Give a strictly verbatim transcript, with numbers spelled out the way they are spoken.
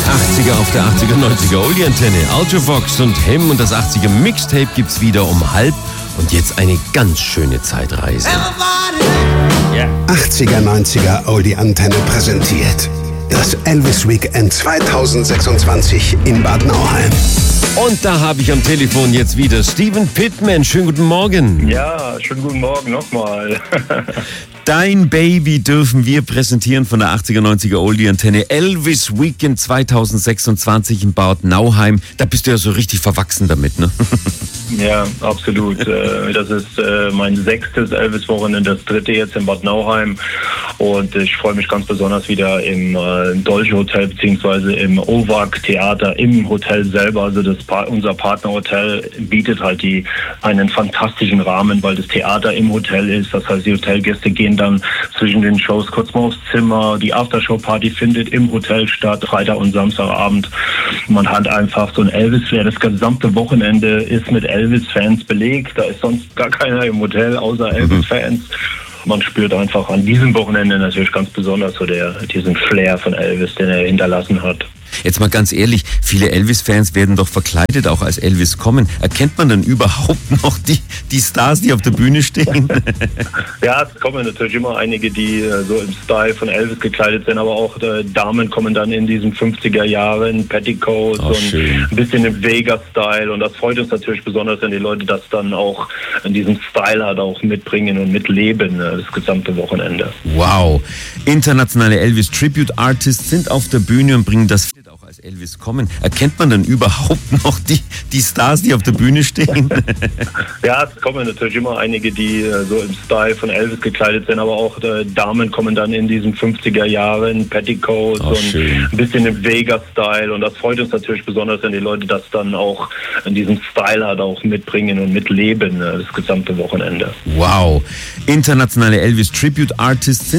achtziger auf der achtziger, neunziger Oldie-Antenne. Ultravox und Him und das achtziger Mixtape gibt's wieder um halb. Und jetzt eine ganz schöne Zeitreise. Yeah. achtziger, neunziger Oldie-Antenne präsentiert das Elvis Weekend zweitausendsechsundzwanzig in Bad Nauheim. Und da habe ich am Telefon jetzt wieder Steven Pittman. Schönen guten Morgen. Ja, schönen guten Morgen nochmal. Dein Baby dürfen wir präsentieren von der achtziger, neunziger Oldie-Antenne. Elvis Weekend zweitausendsechsundzwanzig in Bad Nauheim. Da bist du ja so richtig verwachsen damit, ne? Ja, absolut. Das ist mein sechstes Elvis-Wochenende, das dritte jetzt in Bad Nauheim. Und ich freue mich ganz besonders wieder im Dolce Hotel beziehungsweise im Ovak Theater im Hotel selber. Also das, unser Partnerhotel bietet halt die, einen fantastischen Rahmen, weil das Theater im Hotel ist. Das heißt, die Hotelgäste gehen dann zwischen den Shows kurz mal aufs Zimmer. Die Aftershow-Party findet im Hotel statt, Freitag und Samstagabend. Man hat einfach so ein Elvis-Flair. Das gesamte Wochenende ist mit Elvis-Fans belegt. Da ist sonst gar keiner im Hotel außer Elvis-Fans. Man spürt einfach an diesem Wochenende natürlich ganz besonders so der, diesen Flair von Elvis, den er hinterlassen hat. Jetzt mal ganz ehrlich, viele Elvis-Fans werden doch verkleidet auch als Elvis kommen. Erkennt man dann überhaupt noch die, die Stars, die auf der Bühne stehen? Ja, es kommen natürlich immer einige, die äh, so im Style von Elvis gekleidet sind, aber auch äh, Damen kommen dann in diesen fünfziger Jahren, Petticoats oh, und schön. ein bisschen im Vega-Style, und das freut uns natürlich besonders, wenn die Leute das dann auch in diesem Style halt auch mitbringen und mitleben, äh, das gesamte Wochenende. Wow, internationale Elvis-Tribute-Artists sind auf der Bühne und bringen das auch als Elvis kommen. Erkennt man dann überhaupt noch die, die Stars, die auf der Bühne stehen? Ja, es kommen natürlich immer einige, die äh, so im Style von Elvis gekleidet sind, aber auch äh, Damen kommen dann in diesen fünfziger Jahren, Petticoats oh, und schön. ein bisschen im Vega-Style, und das freut uns natürlich besonders, wenn die Leute das dann auch in diesem Style halt auch mitbringen und mitleben, äh, das gesamte Wochenende. Wow, internationale Elvis-Tribute-Artists sind